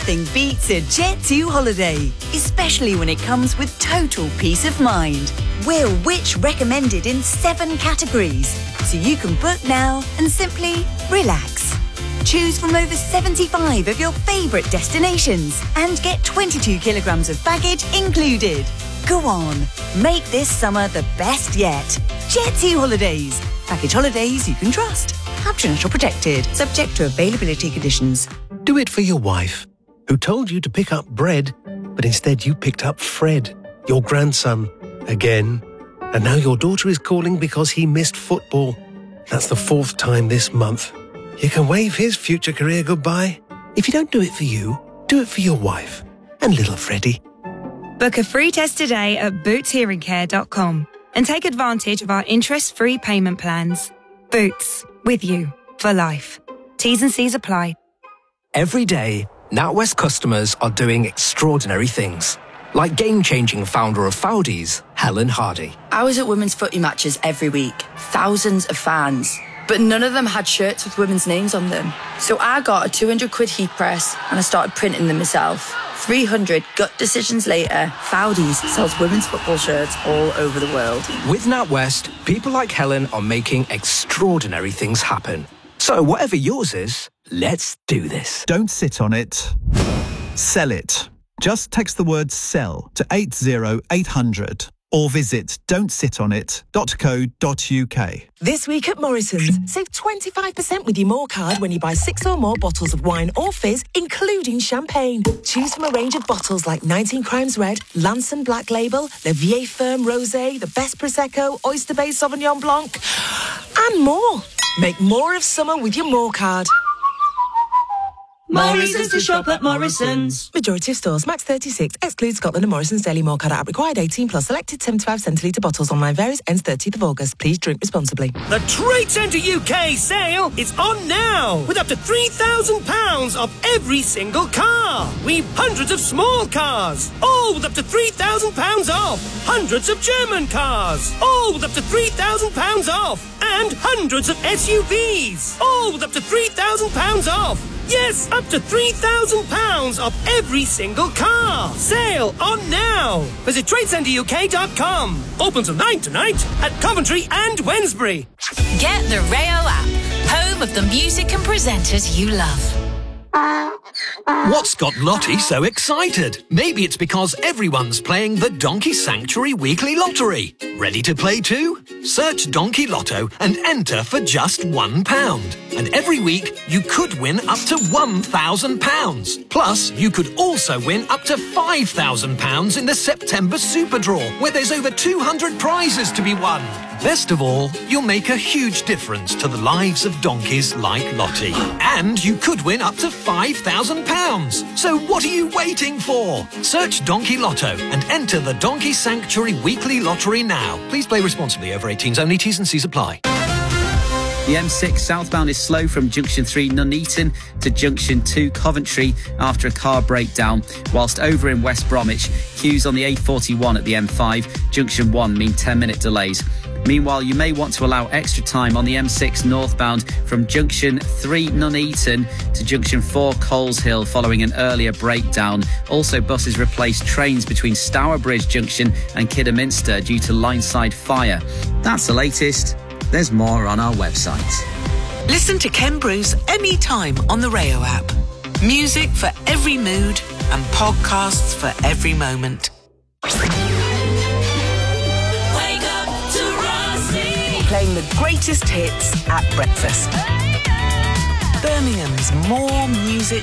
Nothing beats a Jet2 holiday, especially when it comes with total peace of mind. We're Which recommended in 7 categories, so you can book now and simply relax. Choose from over 75 of your favourite destinations and get 22 kilograms of baggage included. Go on, make this summer the best yet. Jet2 Holidays. Package holidays you can trust. Caption protected, subject to availability conditions. Do it for your wife, who told you to pick up bread, but instead you picked up Fred, your grandson, again. And now your daughter is calling because he missed football. That's the 4th time this month. You can wave his future career goodbye. If you don't do it for you, do it for your wife and little Freddie. Book a free test today at bootshearingcare.com and take advantage of our interest-free payment plans. Boots, with you for life. T's and C's apply. Every day, NatWest customers are doing extraordinary things. Like game-changing founder of Foudies, Helen Hardy. I was at women's footy matches every week. Thousands of fans. But none of them had shirts with women's names on them. So I got a 200 quid heat press and I started printing them myself. 300 gut decisions later, Foudies sells women's football shirts all over the world. With NatWest, people like Helen are making extraordinary things happen. So whatever yours is, let's do this. Don't sit on it. Sell it. Just text the word SELL to 80800 or visit don'tsitonit.co.uk. This week at Morrison's, save 25% with your More card when you buy 6 or more bottles of wine or fizz, including champagne. Choose from a range of bottles like 19 Crimes Red, Lanson Black Label, Le Vieille Ferme Rosé, the Best Prosecco, Oyster Bay Sauvignon Blanc, and more. Make more of summer with your More card. More reasons to shop at Morrison's. Majority of stores, max 36, excludes Scotland and Morrison's Daily More card app. Required 18 plus. Selected 75 centilitre bottles. Online varies. Ends 30th of August. Please drink responsibly. The Trade Centre UK sale is on now with up to £3,000 off every single car. We've hundreds of small cars, all with up to £3,000 off. Hundreds of German cars, all with up to £3,000 off. And hundreds of SUVs, all with up to £3,000 off. Yes, up to £3,000 off every single car. Sale on now. Visit TradeCenterUK.com. Open till 9 tonight at Coventry and Wednesbury. Get the Rayo app, home of the music and presenters you love. What's got Lottie so excited? Maybe it's because everyone's playing the Donkey Sanctuary Weekly Lottery. Ready to play too? Search Donkey Lotto and enter for just £1. And every week, you could win up to £1,000. Plus, you could also win up to £5,000 in the September Super Draw, where there's over 200 prizes to be won. Best of all, you'll make a huge difference to the lives of donkeys like Lottie. And you could win up to £5,000. So what are you waiting for? Search Donkey Lotto and enter the Donkey Sanctuary Weekly Lottery now. Please play responsibly. Over 18s only. T's and C's apply. The M6 southbound is slow from Junction 3 Nuneaton to Junction 2 Coventry after a car breakdown, whilst over in West Bromwich, queues on the A41 at the M5, Junction 1 mean 10-minute delays. Meanwhile, you may want to allow extra time on the M6 northbound from Junction 3 Nuneaton to Junction 4 Coleshill following an earlier breakdown. Also, buses replaced trains between Stourbridge Junction and Kidderminster due to line-side fire. That's the latest. There's more on our website. Listen to Ken Bruce anytime on the Rayo app. Music for every mood and podcasts for every moment. Playing the greatest hits at breakfast. Birmingham's More Music